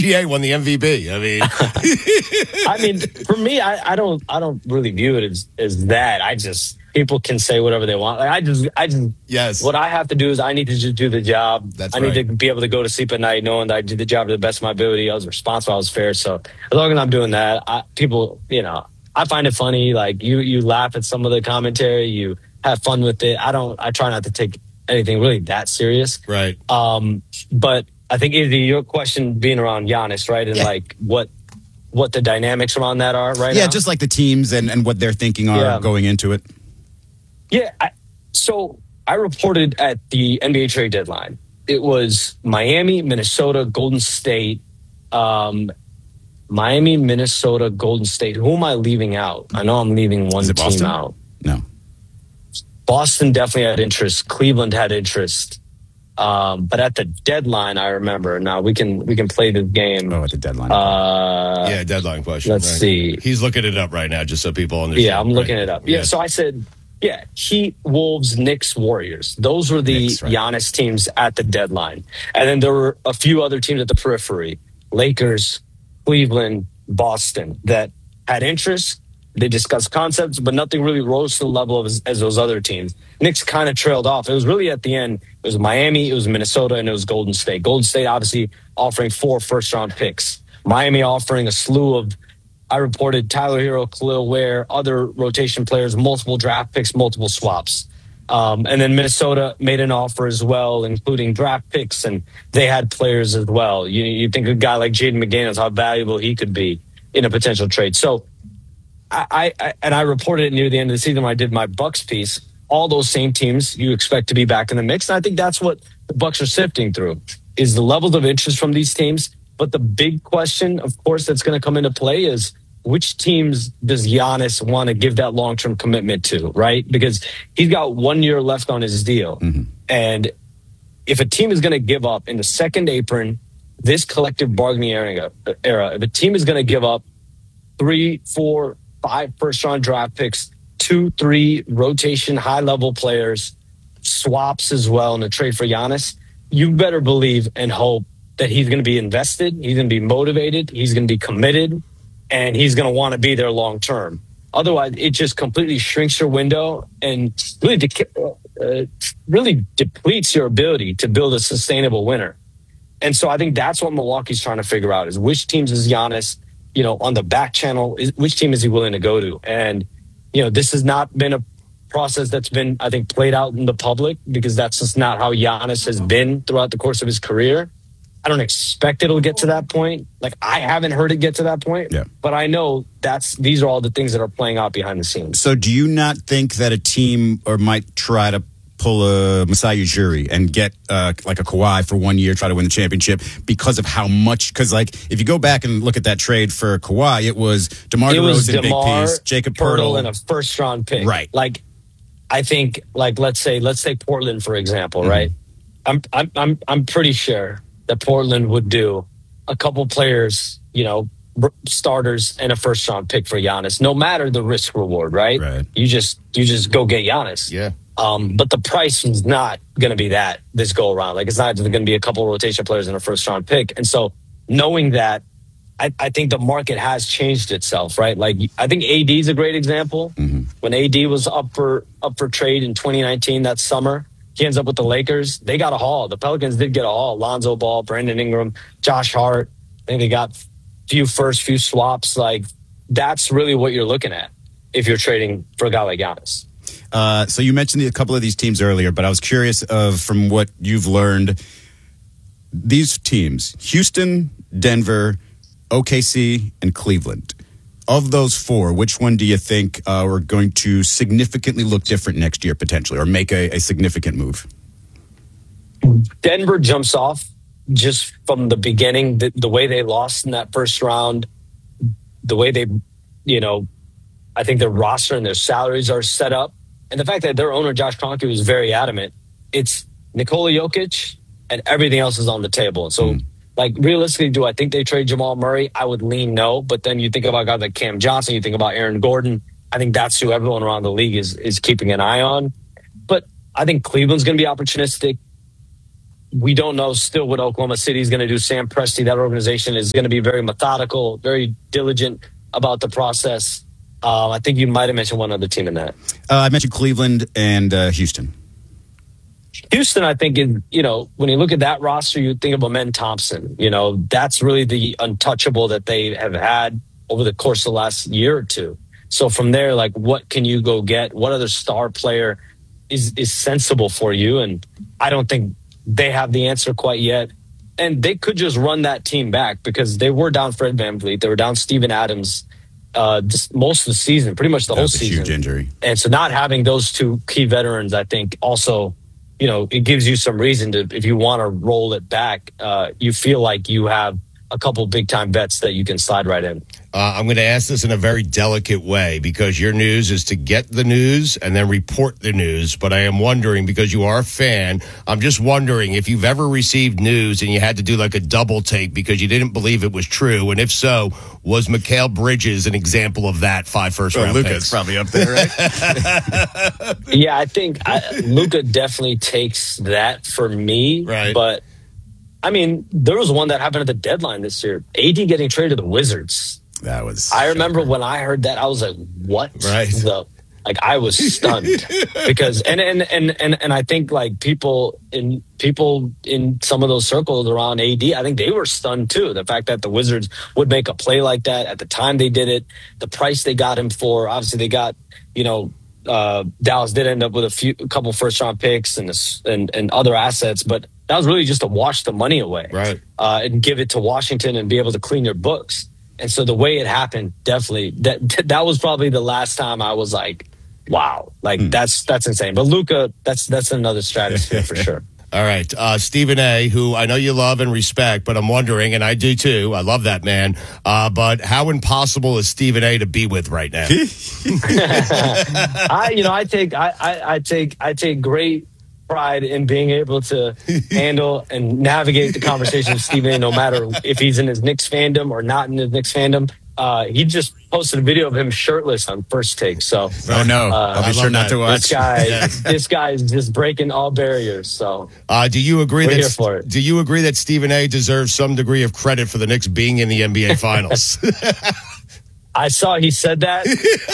PGA won the MVP. I mean, I mean, for me, I don't really view it as that. People can say whatever they want. Like, I just yes. What I have to do is I need to just do the job. That's I need to be able to go to sleep at night knowing that I did the job to the best of my ability. I was responsible. I was fair. So as long as I'm doing that, people, I find it funny. Like you laugh at some of the commentary, you have fun with it. I try not to take anything really that serious. Right. But I think your question being around Giannis, right? And like what the dynamics around that are right now. Yeah, just like the teams and what they're thinking are going into it. Yeah. So I reported at the NBA trade deadline. It was Miami, Minnesota, Golden State, Miami, Minnesota, Golden State. Who am I leaving out? I know I'm leaving one team Boston? out. No. Boston definitely had interest. Cleveland had interest. But at the deadline, I remember. Now we can play the game. Oh, at the deadline. Deadline question. Let's see. He's looking it up right now, just so people understand. Yeah, I'm looking it up. Yeah, so I said, Heat, Wolves, Knicks, Warriors. Those were the Giannis teams at the deadline. And then there were a few other teams at the periphery. Lakers, Cleveland, Boston that had interest. They discussed concepts, but nothing really rose to the level as those other teams. Knicks kind of trailed off. It was really at the end. It was Miami, it was Minnesota, and it was Golden State. Golden State obviously offering 4 first-round picks. Miami offering a slew of, I reported Tyler Hero, Khalil Ware, other rotation players, multiple draft picks, multiple swaps. And then Minnesota made an offer as well, including draft picks, and they had players as well. You think a guy like Jaden McDaniels, how valuable he could be in a potential trade. So I reported it near the end of the season when I did my Bucks piece. All those same teams you expect to be back in the mix. And I think that's what the Bucks are sifting through, is the levels of interest from these teams. But the big question, of course, that's going to come into play is which teams does Giannis want to give that long-term commitment to, right? Because he's got 1 year left on his deal. Mm-hmm. And if a team is going to give up in the second apron, this collective bargaining era, if a team is going to give up 3, 4, 5 first-round draft picks, 2, 3 rotation high-level players, swaps as well in a trade for Giannis, you better believe and hope that he's going to be invested, he's going to be motivated, he's going to be committed, and he's going to want to be there long term. Otherwise, it just completely shrinks your window and really depletes your ability to build a sustainable winner. And so I think that's what Milwaukee's trying to figure out, is which teams is Giannis, on the back channel, which team is he willing to go to? And, this has not been a process that's been, I think, played out in the public, because that's just not how Giannis has been throughout the course of his career. I don't expect it'll get to that point. Like, I haven't heard it get to that point, but I know these are all the things that are playing out behind the scenes. So do you not think that a team might try to pull a Masai Ujiri and get like a Kawhi for 1 year, try to win the championship because of how much? Because if you go back and look at that trade for Kawhi, it was DeMar DeRozan, big piece, Jacob Poeltl, and a first round pick. Right. Like, I think, let's say Portland, for example, right? I'm pretty sure that Portland would do a couple players, starters and a first round pick for Giannis, no matter the risk reward, right? You just go get Giannis. Yeah. But the price is not going to be that this go around. Like, it's not going to be a couple rotation players and a first round pick. And so knowing that, I think the market has changed itself, right? Like, I think AD is a great example. Mm-hmm. When AD was up for trade in 2019, that summer, he ends up with the Lakers. They got a haul. The Pelicans did get a haul. Lonzo Ball, Brandon Ingram, Josh Hart. I think they got few swaps. Like, that's really what you're looking at if you're trading for a guy like Giannis. So you mentioned a couple of these teams earlier, but I was curious from what you've learned, these teams, Houston, Denver, OKC, and Cleveland. Of those 4, which one do you think are going to significantly look different next year potentially, or make a significant move? Denver jumps off just from the beginning. The way they lost in that first round, the way they, I think their roster and their salaries are set up. And the fact that their owner, Josh Kroenke, was very adamant. It's Nikola Jokic and everything else is on the table. So, realistically, do I think they trade Jamal Murray? I would lean no. But then you think about guys like Cam Johnson, you think about Aaron Gordon. I think that's who everyone around the league is keeping an eye on. But I think Cleveland's going to be opportunistic. we don't know still what Oklahoma City is going to do. Sam Presti, that organization, is going to be very methodical, very diligent about the process. I think you might have mentioned one other team in that. I mentioned Cleveland and Houston. Houston, I think, when you look at that roster, you think of Amen Thompson. That's really the untouchable that they have had over the course of the last year or two. So from there, like, what can you go get? What other star player is sensible for you? And I don't think they have the answer quite yet. And they could just run that team back because they were down Fred VanVleet. They were down Steven Adams just most of the season, pretty much the whole season. Huge injury. And so not having those two key veterans, I think, also, it gives you some reason to, if you want to roll it back, you feel like you have a couple big time bets that you can slide right in. I'm going to ask this in a very delicate way because your news is to get the news and then report the news. But I am wondering, because you are a fan, I'm just wondering if you've ever received news and you had to do like a double take because you didn't believe it was true. And if so, was Mikal Bridges an example of that 5 first-round Luka's picks? Probably up there, right? Yeah, I think Luka definitely takes that for me. Right. But, I mean, there was one that happened at the deadline this year. AD getting traded to the Wizards. That was. I remember when I heard that, I was like, "What?" Right. I was stunned because, and I think like people in some of those circles around AD, I think they were stunned too. The fact that the Wizards would make a play like that at the time they did it, the price they got him for. Obviously, they got Dallas did end up with a couple first round picks and other assets, but that was really just to wash the money away, right? And give it to Washington and be able to clean your books. And so the way it happened, definitely, that was probably the last time I was like, wow, like that's insane. But Luka, that's another stratosphere for sure. All right. Stephen A., who I know you love and respect, but I'm wondering, and I do too, I love that man, but how impossible is Stephen A. to be with right now? I take great pride in being able to handle and navigate the conversation with Stephen A., no matter if he's in his Knicks fandom or not in his Knicks fandom. He just posted a video of him shirtless on First Take. So, I'll be sure not to watch. This guy is just breaking all barriers. So, do you agree we're here for it. Do you agree that Stephen A. deserves some degree of credit for the Knicks being in the NBA Finals? I saw he said that.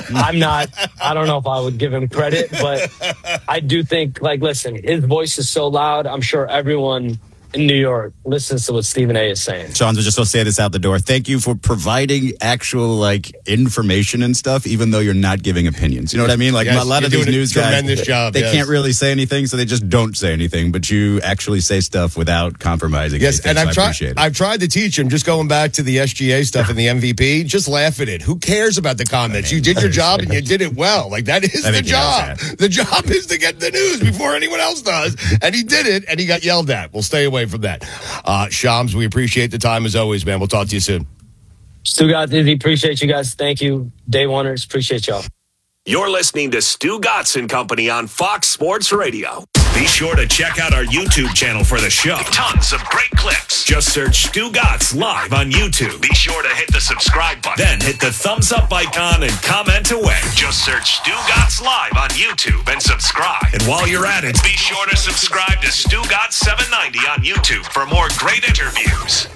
I don't know if I would give him credit, but I do think, listen, his voice is so loud. I'm sure everyone in New York listens to what Stephen A. is saying. Sean, just so say this out the door. Thank you for providing actual information and stuff, even though you're not giving opinions. You know what I mean? A lot of these news guys, they can't really say anything, so they just don't say anything. But you actually say stuff without compromising. Yes, anything, and I appreciate it. I've tried to teach him. Just going back to the SGA stuff and the MVP, just laugh at it. Who cares about the comments? You did your job and you did it well. That is the job. The job is to get the news before anyone else does, and he did it, and he got yelled at. We'll stay away from that. Shams, we appreciate the time as always, man. We'll talk to you soon. Stugotz, Dizzy, appreciate you guys. Thank you. Day Oneers, appreciate y'all. You're listening to Stugotz and Company on Fox Sports Radio. Be sure to check out our YouTube channel for the show. Tons of great clips. Just search Stugotz live on YouTube. Be sure to hit the subscribe button. Then hit the thumbs up icon and comment away. Just search Stugotz live on YouTube and subscribe. And while you're at it, be sure to subscribe to Stugotz 790 on YouTube for more great interviews.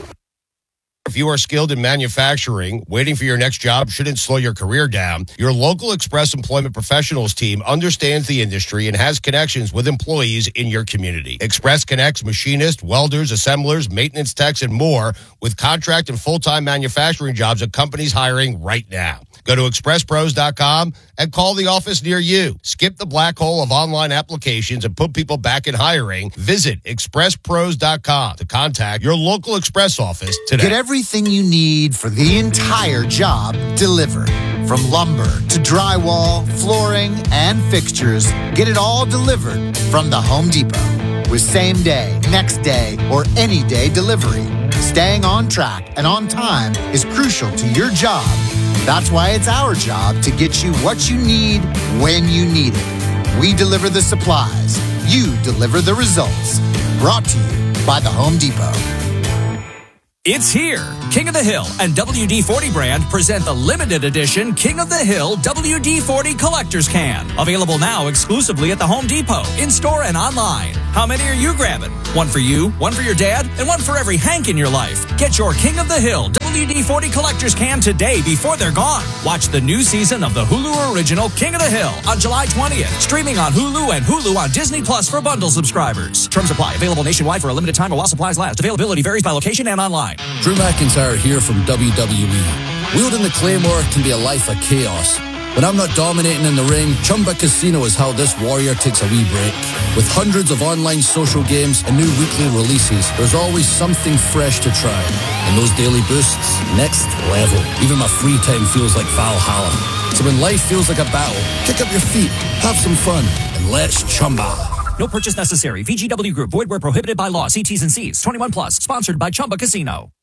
If you are skilled in manufacturing, waiting for your next job shouldn't slow your career down. Your local Express Employment Professionals team understands the industry and has connections with employees in your community. Express connects machinists, welders, assemblers, maintenance techs, and more with contract and full-time manufacturing jobs at companies hiring right now. Go to expresspros.com and call the office near you. Skip the black hole of online applications and put people back in hiring. Visit expresspros.com to contact your local Express office today. Get everything you need for the entire job delivered. From lumber to drywall, flooring, and fixtures, get it all delivered from the Home Depot. With same day, next day, or any day delivery, staying on track and on time is crucial to your job. That's why it's our job to get you what you need when you need it. We deliver the supplies. You deliver the results. Brought to you by the Home Depot. It's here. King of the Hill and WD-40 brand present the limited edition King of the Hill WD-40 Collector's Can. Available now exclusively at the Home Depot, in-store and online. How many are you grabbing? One for you, one for your dad, and one for every Hank in your life. Get your King of the Hill WD-40 Collector's Can today before they're gone. Watch the new season of the Hulu original King of the Hill on July 20th. Streaming on Hulu and Hulu on Disney Plus for bundle subscribers. Terms apply. Available nationwide for a limited time while supplies last. Availability varies by location and online. Drew McIntyre here from WWE. Wielding the Claymore can be a life of chaos. When I'm not dominating in the ring, Chumba Casino is how this warrior takes a wee break. With hundreds of online social games and new weekly releases, there's always something fresh to try. And those daily boosts, next level. Even my free time feels like Valhalla. So when life feels like a battle, kick up your feet, have some fun, and let's Chumba. No purchase necessary. VGW Group. Void where prohibited by law. See T's and C's. 21 plus. Sponsored by Chumba Casino.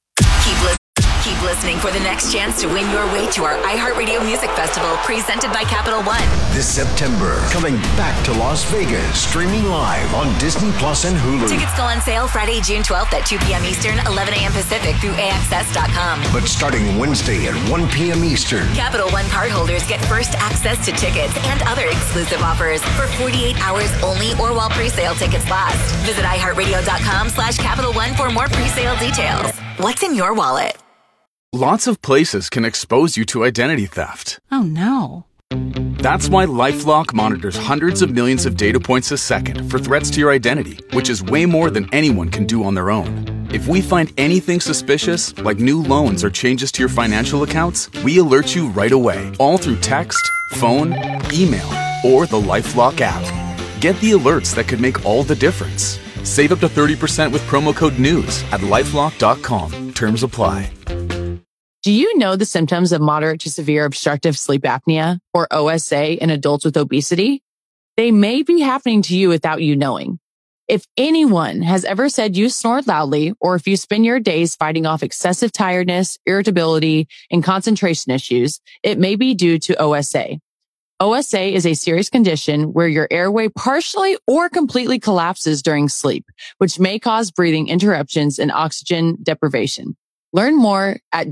Keep listening for the next chance to win your way to our iHeartRadio Music Festival, presented by Capital One. This September, coming back to Las Vegas, streaming live on Disney Plus and Hulu. Tickets go on sale Friday, June 12th at 2 p.m. Eastern, 11 a.m. Pacific through AXS.com. But starting Wednesday at 1 p.m. Eastern, Capital One cardholders get first access to tickets and other exclusive offers for 48 hours only or while pre-sale tickets last. Visit iHeartRadio.com/Capital One for more pre-sale details. What's in your wallet? Lots of places can expose you to identity theft. Oh, no. That's why LifeLock monitors hundreds of millions of data points a second for threats to your identity, which is way more than anyone can do on their own. If we find anything suspicious, like new loans or changes to your financial accounts, we alert you right away, all through text, phone, email, or the LifeLock app. Get the alerts that could make all the difference. Save up to 30% with promo code NEWS at LifeLock.com. Terms apply. Do you know the symptoms of moderate to severe obstructive sleep apnea, or OSA, in adults with obesity? They may be happening to you without you knowing. If anyone has ever said you snore loudly, or if you spend your days fighting off excessive tiredness, irritability, and concentration issues, it may be due to OSA. OSA is a serious condition where your airway partially or completely collapses during sleep, which may cause breathing interruptions and oxygen deprivation. Learn more at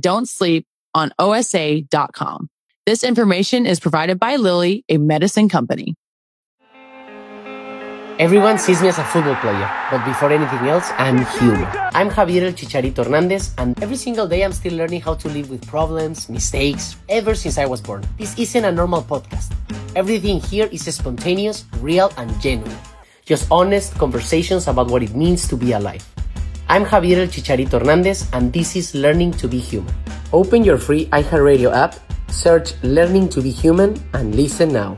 don'tsleeponosa.com. This information is provided by Lilly, a medicine company. Everyone sees me as a football player, but before anything else, I'm human. I'm Javier El Chicharito Hernandez, and every single day I'm still learning how to live with problems, mistakes, ever since I was born. This isn't a normal podcast. Everything here is spontaneous, real, and genuine. Just honest conversations about what it means to be alive. I'm Javier El Chicharito Hernandez, and this is Learning to Be Human. Open your free iHeartRadio app, search Learning to Be Human, and listen now.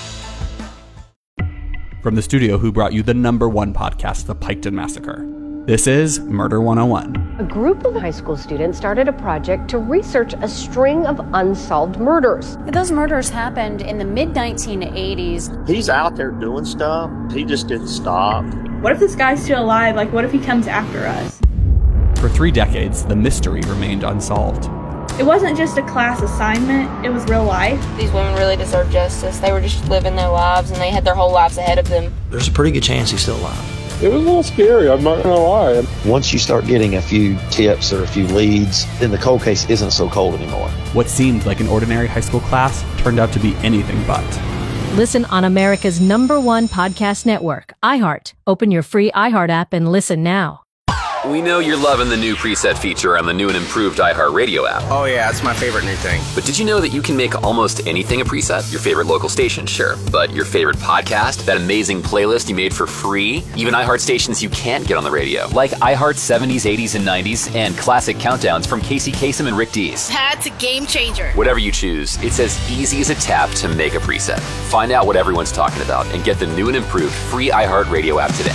From the studio who brought you the #1 podcast, The Piketon Massacre, this is Murder 101. A group of high school students started a project to research a string of unsolved murders. Those murders happened in the mid-1980s. He's out there doing stuff. He just didn't stop. What if this guy's still alive? Like, what if he comes after us? For 3 decades, the mystery remained unsolved. It wasn't just a class assignment, it was real life. These women really deserve justice. They were just living their lives, and they had their whole lives ahead of them. There's a pretty good chance he's still alive. It was a little scary, I'm not gonna lie. Once you start getting a few tips or a few leads, then the cold case isn't so cold anymore. What seemed like an ordinary high school class turned out to be anything but. Listen on America's #1 podcast network, iHeart. Open your free iHeart app and listen now. We know you're loving the new preset feature on the new and improved iHeartRadio app. Oh yeah, it's my favorite new thing. But did you know that you can make almost anything a preset? Your favorite local station, sure. But your favorite podcast, that amazing playlist you made for free? Even iHeart stations you can't get on the radio. Like iHeart 70s, 80s, and 90s, and classic countdowns from Casey Kasem and Rick Dees. That's a game changer. Whatever you choose, it's as easy as a tap to make a preset. Find out what everyone's talking about and get the new and improved free iHeartRadio app today.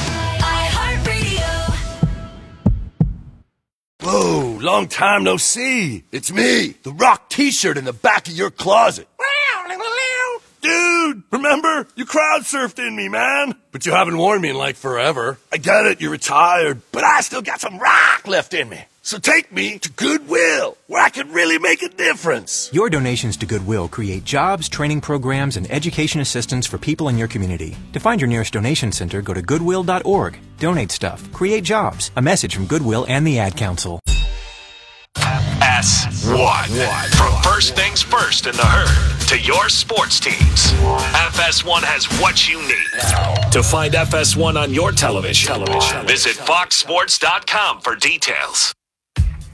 Whoa, long time no see. It's me, the Rock t-shirt in the back of your closet. Dude, remember? You crowd surfed in me, man. But you haven't worn me in like forever. I get it, you're retired, but I still got some rock left in me. So take me to Goodwill, where I can really make a difference. Your donations to Goodwill create jobs, training programs, and education assistance for people in your community. To find your nearest donation center, go to goodwill.org. Donate stuff. Create jobs. A message from Goodwill and the Ad Council. FS1. From first things first in the herd to your sports teams, FS1 has what you need. To find FS1 on your television, visit foxsports.com for details.